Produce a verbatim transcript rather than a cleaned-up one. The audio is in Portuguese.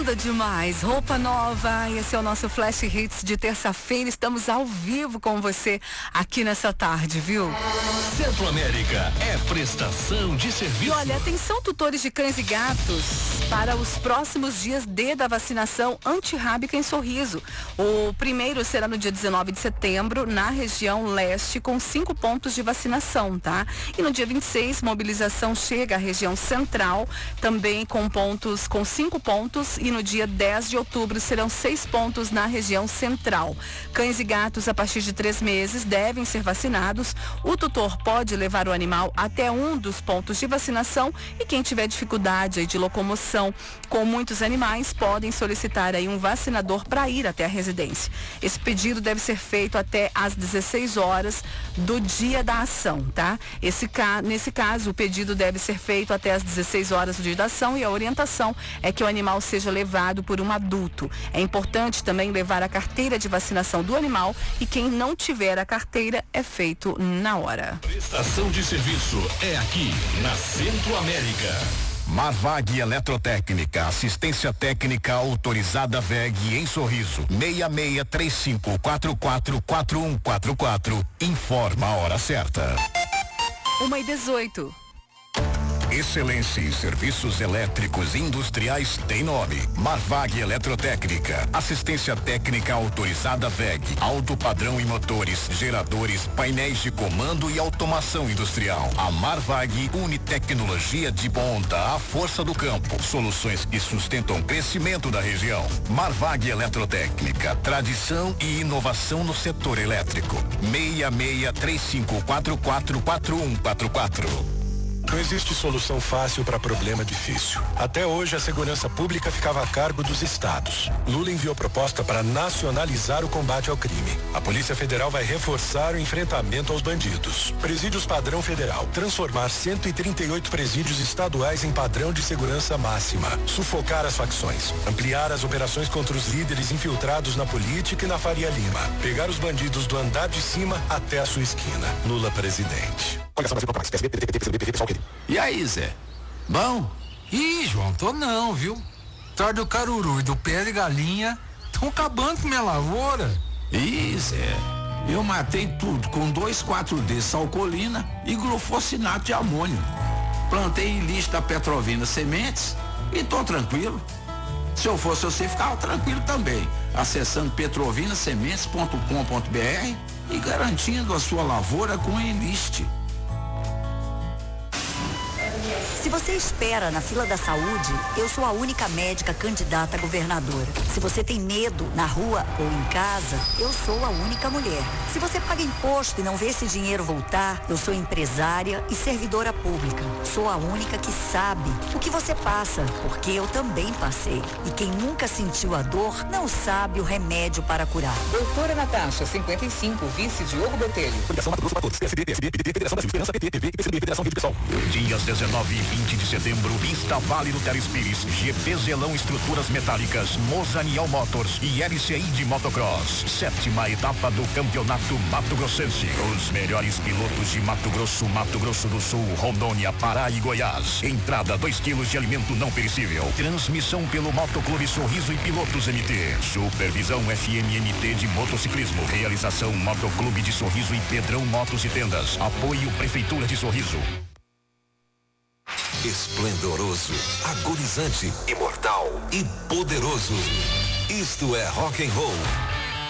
Linda demais, roupa nova, esse é o nosso Flash Hits de terça-feira, estamos ao vivo com você aqui nessa tarde, viu? Centro América é prestação de serviço. E olha, atenção tutores de cães e gatos para os próximos dias D da vacinação antirrábica em Sorriso. O primeiro será no dia dezenove de setembro, na região leste, com cinco pontos de vacinação, tá? E no dia vinte e seis, mobilização chega à região central, também com pontos, com cinco pontos, e no dia dez de outubro serão seis pontos na região central. Cães e gatos a partir de três meses devem ser vacinados. O tutor pode levar o animal até um dos pontos de vacinação e quem tiver dificuldade aí de locomoção com muitos animais podem solicitar aí um vacinador para ir até a residência. Esse pedido deve ser feito até às dezesseis horas do dia da ação, tá? Esse ca... Nesse caso, o pedido deve ser feito até às dezesseis horas do dia da ação e a orientação é que o animal seja levado por um adulto. É importante também levar a carteira de vacinação do animal e quem não tiver a carteira é feito na hora. Prestação de serviço é aqui na Centro América. Marvag Eletrotécnica, assistência técnica autorizada V E G em Sorriso. seis seis três cinco quatro quatro quatro um quatro quatro. Informa a hora certa. uma e dezoito. Excelência em serviços elétricos industriais tem nome. Marvag Eletrotécnica. Assistência técnica autorizada V E G. Alto padrão em motores, geradores, painéis de comando e automação industrial. A Marvag une tecnologia de ponta à força do campo. Soluções que sustentam o crescimento da região. Marvag Eletrotécnica. Tradição e inovação no setor elétrico. seis seis três cinco quatro quatro quatro um quatro quatro. Não existe solução fácil para problema difícil. Até hoje, a segurança pública ficava a cargo dos estados. Lula enviou proposta para nacionalizar o combate ao crime. A Polícia Federal vai reforçar o enfrentamento aos bandidos. Presídios padrão federal. Transformar cento e trinta e oito presídios estaduais em padrão de segurança máxima. Sufocar as facções. Ampliar as operações contra os líderes infiltrados na política e na Faria Lima. Pegar os bandidos do andar de cima até a sua esquina. Lula presidente. E aí, Zé? Bom? Ih, João, tô não, viu? Tarde do caruru e do pé de galinha estão acabando com minha lavoura. Ih, Zé, eu matei tudo com dois quatro D salcolina e glufosinato de amônio. Plantei em lixo da Petrovina Sementes e tô tranquilo. Se eu fosse você, ficava tranquilo também, acessando petrovina sementes ponto com ponto b r e garantindo a sua lavoura com Enlist. Se você espera na fila da saúde, eu sou a única médica candidata a governadora. Se você tem medo na rua ou em casa, eu sou a única mulher. Se você paga imposto e não vê esse dinheiro voltar, eu sou empresária e servidora pública. Sou a única que sabe o que você passa, porque eu também passei. E quem nunca sentiu a dor, não sabe o remédio para curar. Doutora Natasha, cinquenta e cinco, vice Diogo Botelho. Dias dezenove e vinte de setembro, Pista Vale do Telespires, G P Zelão Estruturas Metálicas, Mozaniel Motors e L C I de Motocross. Sétima etapa do Campeonato Mato Grossense. Os melhores pilotos de Mato Grosso, Mato Grosso do Sul, Rondônia, Pará e Goiás. Entrada dois quilos de alimento não perecível. Transmissão pelo Motoclube Sorriso e Pilotos M T. Supervisão F M M T de Motociclismo. Realização Motoclube de Sorriso e Pedrão Motos e Tendas. Apoio Prefeitura de Sorriso. Esplendoroso, agonizante, imortal e poderoso. Isto é rock and roll.